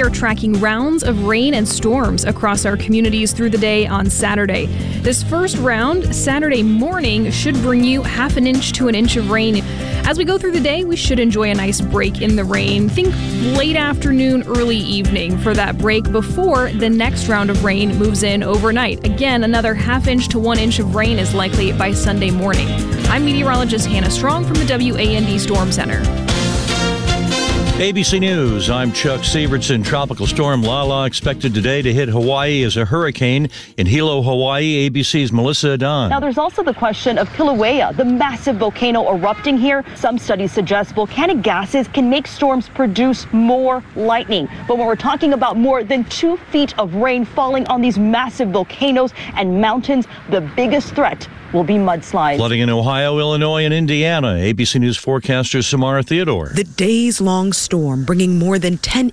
we are tracking rounds of rain and storms across our communities through the day on Saturday. This first round, Saturday morning, should bring you half an inch to an inch of rain. As we go through the day, we should enjoy a nice break in the rain. Think late afternoon, early evening for that break before the next round of rain moves in overnight. Again, another half inch to 1 inch of rain is likely by Sunday morning. I'm meteorologist Hannah Strong from the WAND Storm Center. ABC News, I'm Chuck Severson. Tropical storm Lala expected today to hit Hawaii as a hurricane. In Hilo, Hawaii, ABC's Melissa Adan. Now, there's also the question of Kilauea, the massive volcano erupting here. Some studies suggest volcanic gases can make storms produce more lightning. But when we're talking about more than 2 feet of rain falling on these massive volcanoes and mountains, the biggest threat will be mudslides. Flooding in Ohio, Illinois, and Indiana. ABC News forecaster Samara Theodore. The days-long storm bringing more than 10